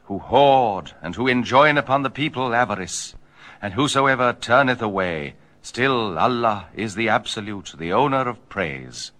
who hoard, and who enjoin upon the people avarice. And whosoever turneth away, still Allah is the Absolute, the owner of praise.